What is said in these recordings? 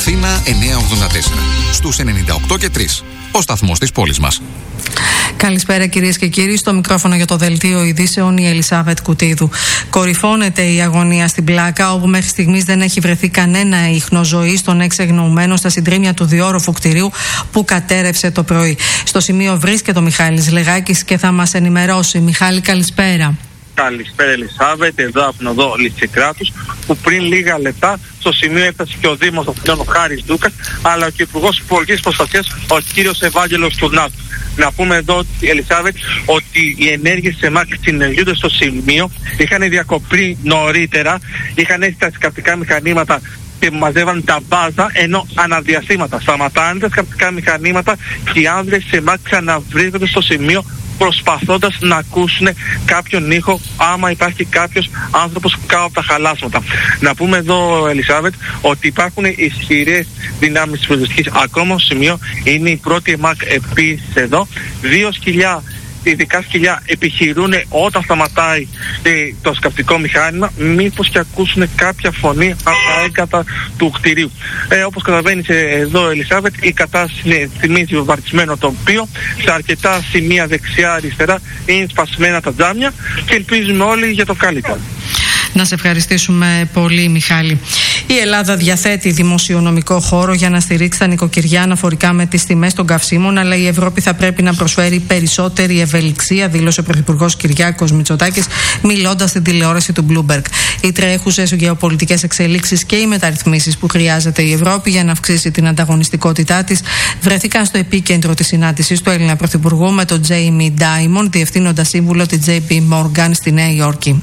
Αθήνα 984. Στους 98 και 3. Ο σταθμός της πόλης μας. Καλησπέρα κυρίες και κύριοι. Στο μικρόφωνο για το δελτίο ειδήσεων η Ελισάβετ Κουτίδου. Κορυφώνεται η αγωνία στην Πλάκα, όπου μέχρι στιγμής δεν έχει βρεθεί κανένα ίχνο ζωής των 6 εγνοουμένων στα συντρίμμια του διόροφου κτηρίου που κατέρευσε το πρωί. Στο σημείο βρίσκεται ο Μιχάλης Λεγάκης και θα μας ενημερώσει. Μιχάλη, καλησπέρα. Καλησπέρα Ελισάβετ, εδώ από την οδό Λυτσικράτους, που πριν λίγα λεπτά στο σημείο έφτασε και ο Δήμος Αθηνών, ο Χάρης Ντούκας, αλλά και ο Υπουργός Πολιτικής Προστασίας, ο κύριος Ευάγγελος Τουρνάτου. Να πούμε εδώ, Ελισάβετ, ότι οι ενέργειες της ΕΜΑΚ συνεργούνται στο σημείο, είχαν διακοπεί νωρίτερα, είχαν έρθει τα σκαπτικά μηχανήματα και μαζεύαν τα μπάζα, ενώ αναδιαστήματα σταματάνε τα σκαπτικά μηχανήματα και οι άνδρες της ΕΜΑΚ ξαναβρίσκονται στο σημείο, προσπαθώντας να ακούσουν κάποιον ήχο άμα υπάρχει κάποιος άνθρωπος κάτω από τα χαλάσματα. Να πούμε εδώ, Ελισάβετ, ότι υπάρχουν ισχυρές δυνάμεις της πυροσβεστικής ακόμα στο σημείο. Είναι η πρώτη ΕΜΑΚ επίσης εδώ. 2 σκυλιά, ειδικά σκυλιά, επιχειρούν όταν σταματάει το σκαπτικό μηχάνημα, μήπως και ακούσουν κάποια φωνή από τα έγκατα του κτηρίου. Όπως καταλαβαίνεις εδώ, Ελισάβετ, η κατάσταση θυμίζει βομβαρδισμένο τοπίο. Σε αρκετά σημεία δεξιά-αριστερά είναι σπασμένα τα τζάμια και ελπίζουμε όλοι για το καλύτερο. Να σε ευχαριστήσουμε πολύ, Μιχάλη. Η Ελλάδα διαθέτει δημοσιονομικό χώρο για να στηρίξει τα νοικοκυριά αναφορικά με τις τιμές των καυσίμων, αλλά η Ευρώπη θα πρέπει να προσφέρει περισσότερη ευελιξία, δήλωσε ο Πρωθυπουργός Κυριάκος Μητσοτάκης, μιλώντας στην τηλεόραση του Bloomberg. Οι τρέχουσες γεωπολιτικές εξελίξεις και οι μεταρρυθμίσεις που χρειάζεται η Ευρώπη για να αυξήσει την ανταγωνιστικότητά της βρέθηκαν στο επίκεντρο της συνάντησης του Έλληνα Πρωθυπουργού με τον Jamie Dimon, διευθύνοντα σύμβουλο τη JP Morgan στη Νέα Υόρκη.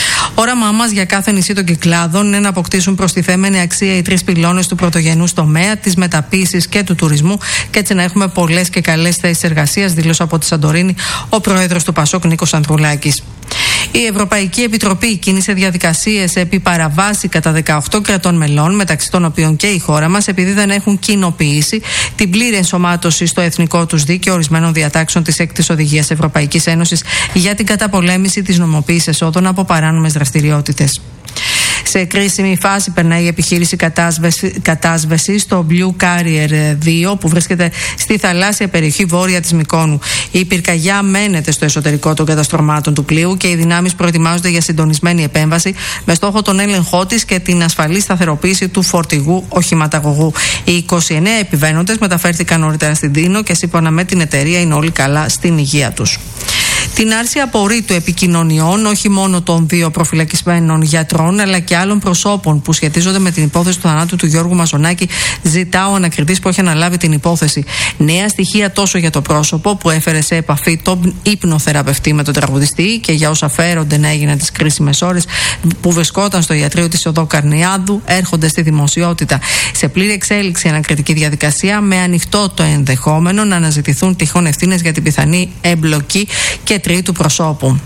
Όραμά μας για κάθε νησί των Κυκλάδων είναι να αποκτήσουν προστιθέμενη αξία οι 3 πυλώνες του πρωτογενούς τομέα, της μεταποίησης και του τουρισμού, και έτσι να έχουμε πολλές και καλές θέσεις εργασίας, δήλωσε από τη Σαντορίνη ο πρόεδρος του Πασόκ Νίκος Ανδρουλάκης. Η Ευρωπαϊκή Επιτροπή κίνησε διαδικασίες επί παραβάση κατά 18 κρατών μελών, μεταξύ των οποίων και η χώρα μας, επειδή δεν έχουν κοινοποιήσει την πλήρη ενσωμάτωση στο εθνικό τους δίκαιο ορισμένων διατάξεων της 6ης Οδηγίας Ευρωπαϊκής Ένωσης για την καταπολέμηση της νομοποίησης εσόδων από παράνομες δραστηριότητες. Σε κρίσιμη φάση περνάει η επιχείρηση κατάσβεσης στο Blue Carrier 2 που βρίσκεται στη θαλάσσια περιοχή βόρεια της Μυκόνου. Η πυρκαγιά μένεται στο εσωτερικό των καταστρωμάτων του πλοίου και οι δυνάμεις προετοιμάζονται για συντονισμένη επέμβαση με στόχο τον έλεγχό της και την ασφαλή σταθεροποίηση του φορτηγού οχηματαγωγού. Οι 29 επιβαίνοντες μεταφέρθηκαν νωρίτερα στην Τίνο και σύμφωνα με την εταιρεία είναι όλοι καλά στην υγεία τους. Την άρση απορρίτου επικοινωνιών όχι μόνο των 2 προφυλακισμένων γιατρών αλλά και άλλων προσώπων που σχετίζονται με την υπόθεση του θανάτου του Γιώργου Μαζονάκη ζητά ο ανακριτής που έχει αναλάβει την υπόθεση. Νέα στοιχεία τόσο για το πρόσωπο που έφερε σε επαφή τον ύπνοθεραπευτή με τον τραγουδιστή και για όσα φέρονται να έγιναν τις κρίσιμες ώρες που βρισκόταν στο ιατρείο της Οδό Καρνιάδου έρχονται στη δημοσιότητα. Σε πλήρη εξέλιξη ανακριτική διαδικασία με ανοιχτό το ενδεχόμενο να αναζητηθούν τυχόν ευθύνες για την πιθανή εμπλοκή και τρίτου προσώπου.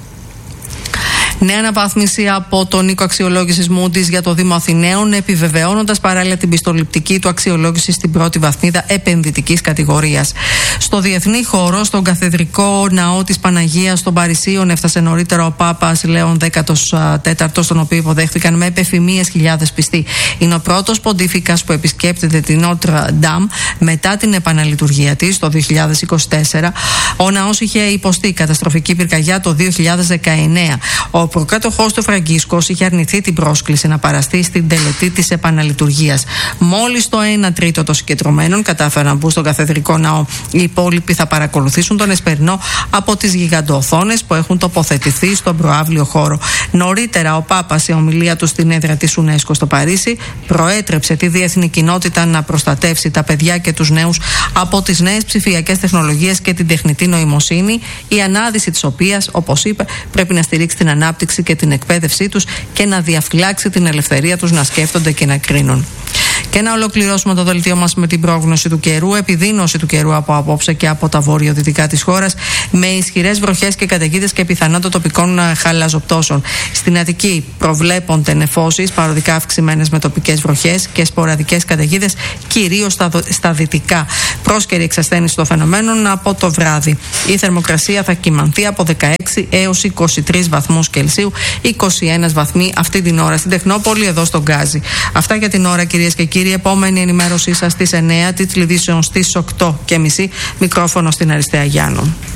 Νέα αναβάθμιση από τον οίκο αξιολόγησης Moody's για το Δήμο Αθηναίων, επιβεβαιώνοντας παράλληλα την πιστοληπτική του αξιολόγηση στην πρώτη βαθμίδα επενδυτικής κατηγορίας. Στο διεθνή χώρο, στον Καθεδρικό Ναό της Παναγίας των Παρισίων, έφτασε νωρίτερα ο Πάπας Λέων 14, τον οποίο υποδέχθηκαν με επεφημίες χιλιάδες πιστοί. Είναι ο πρώτος ποντίφικας που επισκέπτεται την Notre Dame μετά την επαναλειτουργία της το 2024. Ο ναός είχε υποστεί καταστροφική πυρκαγιά το 2019. Ο προκάτοχός του Φραγκίσκος είχε αρνηθεί την πρόσκληση να παραστεί στην τελετή της επαναλειτουργίας. Μόλις το 1/3 των συγκεντρωμένων κατάφεραν να μπουν στον Καθεδρικό Ναό. Οι υπόλοιποι θα παρακολουθήσουν τον Εσπερινό από τις γιγαντοοθόνες που έχουν τοποθετηθεί στον προαύλιο χώρο. Νωρίτερα, ο Πάπας, σε ομιλία του στην έδρα της UNESCO στο Παρίσι, προέτρεψε τη διεθνή κοινότητα να προστατεύσει τα παιδιά και τους νέους από τις νέες ψηφιακές τεχνολογίες και την τεχνητή νοημοσύνη, η ανάδυση της οποίας, όπως είπε, πρέπει να στηρίξει την ανάπτυξη και την εκπαίδευσή τους και να διαφυλάξει την ελευθερία τους να σκέφτονται και να κρίνουν. Και να ολοκληρώσουμε το δελτίο μας με την πρόγνωση του καιρού. Επιδείνωση του καιρού από απόψε και από τα βορειοδυτικά της χώρας, με ισχυρές βροχές και καταιγίδες και πιθανότητα τοπικών χαλαζοπτώσεων. Στην Αττική προβλέπονται νεφώσεις, παροδικά αυξημένες με τοπικές βροχές και σποραδικές καταιγίδες, κυρίως στα δυτικά. Πρόσκαιρη εξασθένιση των φαινομένων από το βράδυ. Η θερμοκρασία θα κυμανθεί από 16 έως 23 βαθμούς Κελσίου, 21 βαθμοί αυτή την ώρα στην Τεχνόπολη, εδώ στον Γκάζι. Αυτά για την ώρα, κυρίες και κύριοι. κύριοι, επόμενη ενημέρωσή σας στις 9, τίτλοι ειδήσεων στις 8:30. Μικρόφωνο στην Αριστεία Γιάννου.